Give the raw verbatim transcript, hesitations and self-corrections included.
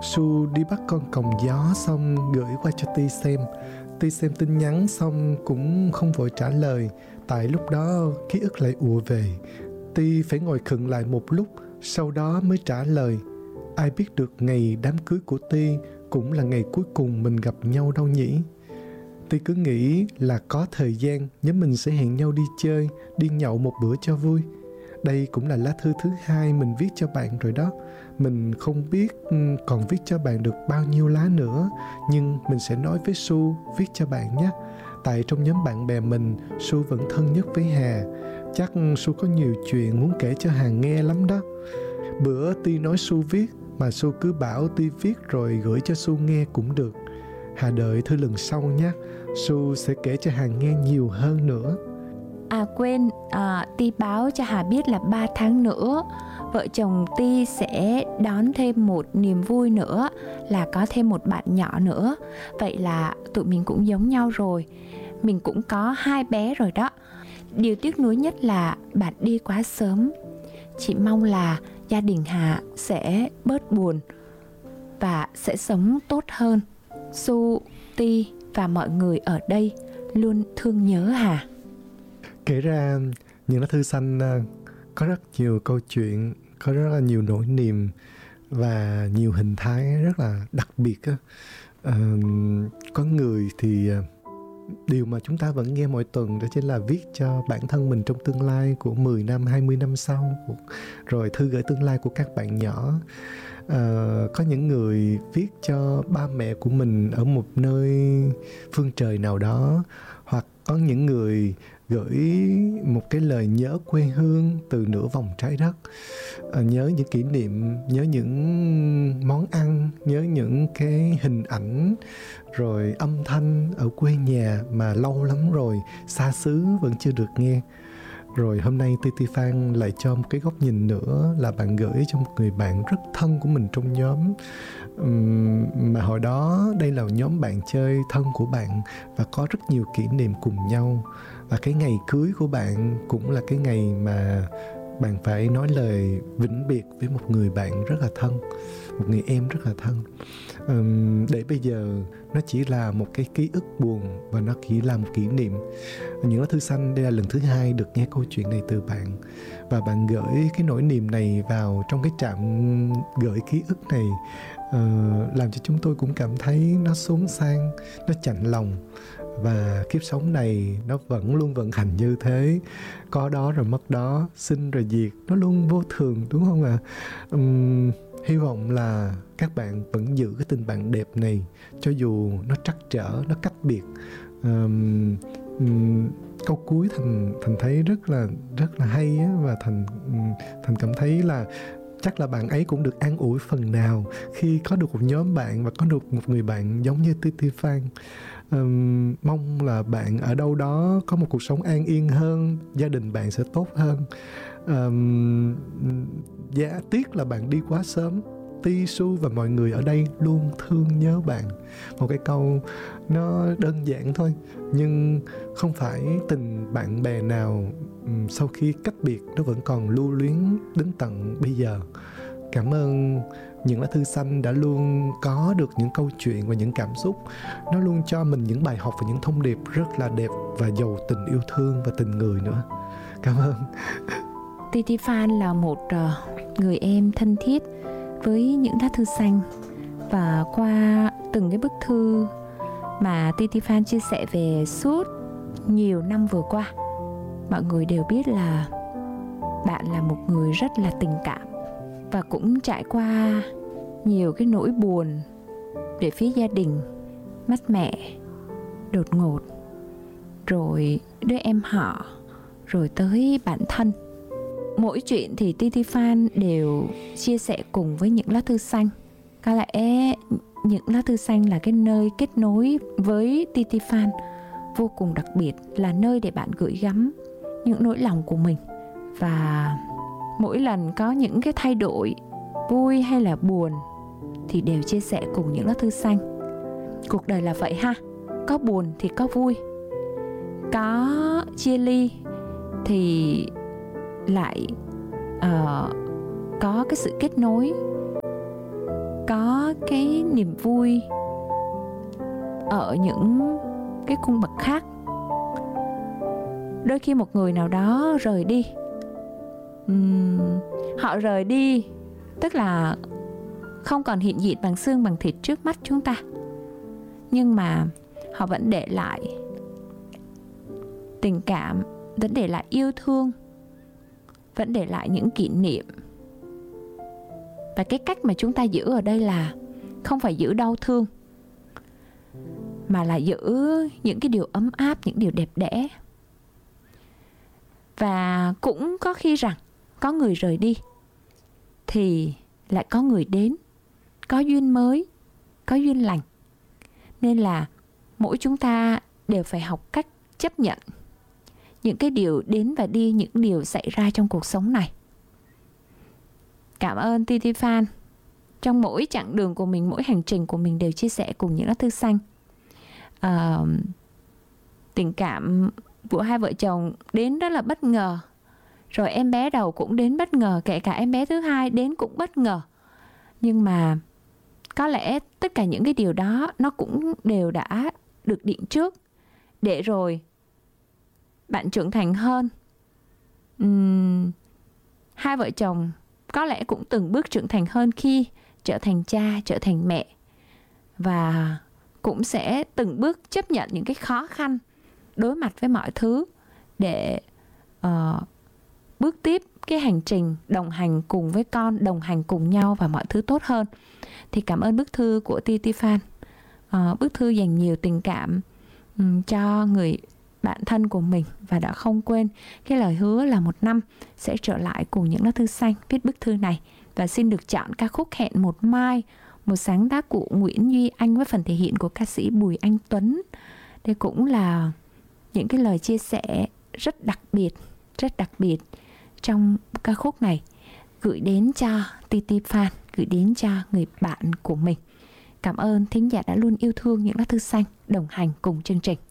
Su đi bắt con còng gió xong gửi qua cho Ti xem. Ti xem tin nhắn xong cũng không vội trả lời, tại lúc đó ký ức lại ùa về. Ti phải ngồi khựng lại một lúc, sau đó mới trả lời. Ai biết được ngày đám cưới của Ti cũng là ngày cuối cùng mình gặp nhau đâu nhỉ? Ti cứ nghĩ là có thời gian nhóm mình sẽ hẹn nhau đi chơi, đi nhậu một bữa cho vui. Đây cũng là lá thư thứ hai mình viết cho bạn rồi đó. Mình không biết còn viết cho bạn được bao nhiêu lá nữa, nhưng mình sẽ nói với Su viết cho bạn nhé. Tại trong nhóm bạn bè mình, Su vẫn thân nhất với Hà. Chắc Su có nhiều chuyện muốn kể cho Hà nghe lắm đó. Bữa Ti nói Su viết, mà Su cứ bảo Ti viết rồi gửi cho Su nghe cũng được. Hà đợi thư lần sau nhé. Su sẽ kể cho Hà nghe nhiều hơn nữa. À quên, à, Ti báo cho Hà biết là ba tháng nữa vợ chồng Ti sẽ đón thêm một niềm vui nữa, là có thêm một bạn nhỏ nữa. Vậy là tụi mình cũng giống nhau rồi. Mình cũng có hai bé rồi đó. Điều tiếc nuối nhất là bạn đi quá sớm. Chị mong là gia đình Hà sẽ bớt buồn và sẽ sống tốt hơn. Su, Ti và mọi người ở đây luôn thương nhớ Hà. Kể ra những lá thư xanh có rất nhiều câu chuyện, có rất là nhiều nỗi niềm và nhiều hình thái rất là đặc biệt. À, có người thì điều mà chúng ta vẫn nghe mỗi tuần đó chính là viết cho bản thân mình trong tương lai của mười năm, hai mươi năm sau, rồi thư gửi tương lai của các bạn nhỏ. À, có những người viết cho ba mẹ của mình ở một nơi phương trời nào đó, hoặc có những người gửi một cái lời nhớ quê hương từ nửa vòng trái đất, à, nhớ những kỷ niệm, nhớ những món ăn, nhớ những cái hình ảnh, rồi âm thanh ở quê nhà mà lâu lắm rồi, xa xứ vẫn chưa được nghe. Rồi hôm nay Ti Ti Phan lại cho một cái góc nhìn nữa, là bạn gửi cho một người bạn rất thân của mình trong nhóm. Uhm, mà hồi đó đây là nhóm bạn chơi thân của bạn và có rất nhiều kỷ niệm cùng nhau. Và cái ngày cưới của bạn cũng là cái ngày mà bạn phải nói lời vĩnh biệt với một người bạn rất là thân, một người em rất là thân. Uhm, để bây giờ nó chỉ là một cái ký ức buồn và nó chỉ là một kỷ niệm. Những lá thư xanh đây là lần thứ hai được nghe câu chuyện này từ bạn, và bạn gửi cái nỗi niềm này vào trong cái trạm gửi ký ức này, uh, làm cho chúng tôi cũng cảm thấy nó xốn sang, nó chạnh lòng. Và kiếp sống này nó vẫn luôn vận hành như thế, có đó rồi mất đó, sinh rồi diệt, nó luôn vô thường, đúng không ạ? À? Uhm, hy vọng là các bạn vẫn giữ cái tình bạn đẹp này, cho dù nó trắc trở, nó cách biệt. Um, um, câu cuối Thành Thành thấy rất là rất là hay á, và Thành Thành cảm thấy là chắc là bạn ấy cũng được an ủi phần nào khi có được một nhóm bạn và có được một người bạn giống như Ti Ti Phan. Um, mong là bạn ở đâu đó có một cuộc sống an yên hơn, gia đình bạn sẽ tốt hơn. Um, giá tiếc là bạn đi quá sớm. Ti, Su và mọi người ở đây luôn thương nhớ bạn. Một cái câu nó đơn giản thôi, nhưng không phải tình bạn bè nào um, sau khi cách biệt nó vẫn còn lưu luyến đến tận bây giờ. Cảm ơn những lá thư xanh đã luôn có được những câu chuyện và những cảm xúc. Nó luôn cho mình những bài học và những thông điệp rất là đẹp và giàu tình yêu thương và tình người nữa. Cảm ơn. Ti Ti Phan là một uh, người em thân thiết với những lá thư xanh. Và qua từng cái bức thư mà Ti Ti Phan chia sẻ về suốt nhiều năm vừa qua, mọi người đều biết là bạn là một người rất là tình cảm và cũng trải qua nhiều cái nỗi buồn về phía gia đình, mất mẹ đột ngột, rồi đứa em họ, rồi tới bản thân. Mỗi chuyện thì Ti Ti Phan đều chia sẻ cùng với những lá thư xanh. Có lẽ những lá thư xanh là cái nơi kết nối với Ti Ti Phan vô cùng đặc biệt, là nơi để bạn gửi gắm những nỗi lòng của mình. Và mỗi lần có những cái thay đổi vui hay là buồn thì đều chia sẻ cùng những lá thư xanh. Cuộc đời là vậy ha, có buồn thì có vui, có chia ly thì lại uh, có cái sự kết nối, có có cái niềm vui ở những cái cung bậc khác. Đôi khi một người nào đó rời đi, uhm, họ rời đi tức là không còn hiện diện bằng xương bằng thịt trước mắt chúng ta, nhưng mà họ vẫn để lại tình cảm, vẫn để lại yêu thương, vẫn để lại những kỷ niệm. Và cái cách mà chúng ta giữ ở đây là không phải giữ đau thương, mà là giữ những cái điều ấm áp, những điều đẹp đẽ. Và cũng có khi rằng có người rời đi thì lại có người đến, có duyên mới, có duyên lành. Nên là mỗi chúng ta đều phải học cách chấp nhận những cái điều đến và đi, những điều xảy ra trong cuộc sống này. Cảm ơn tê tê Fan. Trong mỗi chặng đường của mình, mỗi hành trình của mình đều chia sẻ cùng những lá thư xanh. À, tình cảm của hai vợ chồng đến rất là bất ngờ. Rồi em bé đầu cũng đến bất ngờ, kể cả em bé thứ hai đến cũng bất ngờ. Nhưng mà có lẽ tất cả những cái điều đó nó cũng đều đã được định trước, để rồi bạn trưởng thành hơn. Uhm, hai vợ chồng có lẽ cũng từng bước trưởng thành hơn khi trở thành cha, trở thành mẹ. Và cũng sẽ từng bước chấp nhận những cái khó khăn, đối mặt với mọi thứ để uh, bước tiếp cái hành trình đồng hành cùng với con, đồng hành cùng nhau và mọi thứ tốt hơn. Thì cảm ơn bức thư của tê tê Fan. Uh, bức thư dành nhiều tình cảm um, cho người bạn thân của mình, và đã không quên cái lời hứa là một năm sẽ trở lại cùng những lá thư xanh viết bức thư này. Và xin được chọn ca khúc Hẹn Một Mai, một sáng tác của Nguyễn Duy Anh với phần thể hiện của ca sĩ Bùi Anh Tuấn. Đây cũng là những cái lời chia sẻ rất đặc biệt, rất đặc biệt trong ca khúc này, gửi đến cho tê tê Fan, gửi đến cho người bạn của mình. Cảm ơn thính giả đã luôn yêu thương những lá thư xanh, đồng hành cùng chương trình.